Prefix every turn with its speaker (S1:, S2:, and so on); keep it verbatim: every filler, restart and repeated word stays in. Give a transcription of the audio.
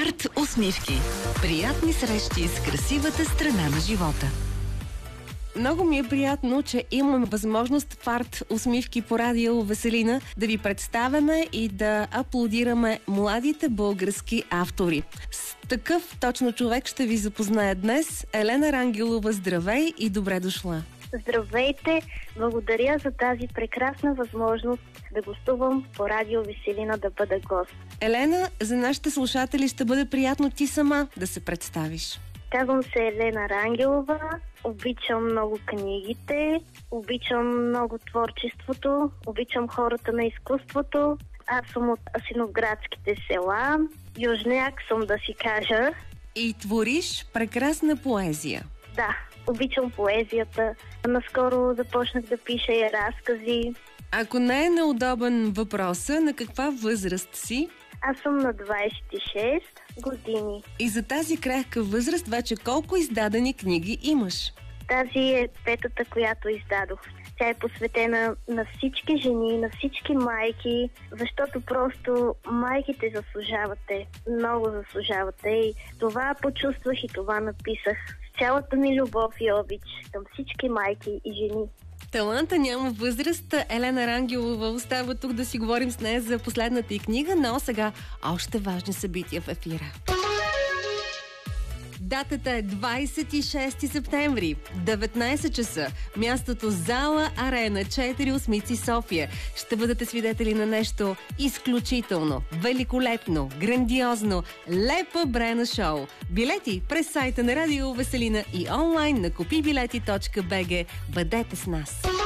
S1: Арт усмивки. Приятни срещи с красивата страна на живота.
S2: Много ми е приятно, че имаме възможност в Арт усмивки по радио Веселина да ви представяме и да аплодираме младите български автори. С такъв точно човек ще ви запозная днес. Елена Рангелова, здравей и добре дошла!
S3: Здравейте! Благодаря за тази прекрасна възможност да гостувам по радио Веселина, да бъда гост.
S2: Елена, за нашите слушатели ще бъде приятно ти сама да се представиш.
S3: Казвам се Елена Рангелова, обичам много книгите, обичам много творчеството, обичам хората на изкуството. Аз съм от Асеновградските села, южняк съм, да си кажа.
S2: И твориш прекрасна поезия.
S3: Да, обичам поезията. Наскоро започнах да пиша и разкази.
S2: Ако не е неудобен въпроса, на каква възраст си?
S3: Аз съм на двадесет и шест години.
S2: И за тази крехка възраст вече колко издадени книги имаш?
S3: Тази е петата, която издадох. Тя е посветена на всички жени, на всички майки, защото просто майките заслужавате, много заслужавате. И това почувствах и това написах. С цялата ми любов и обич към всички майки и жени.
S2: Таланта няма възраст. Елена Рангелова остава тук да си говорим с нея за последната й книга, но сега още важни събития в ефира. Датата е двадесет и шести септември, деветнадесет часа. Мястото зала Арена четири Осмици, София. Ще бъдете свидетели на нещо изключително, великолепно, грандиозно, Лепа Брена шоу. Билети през сайта на Радио Веселина и онлайн на купи билети точка би джи. Бъдете с нас!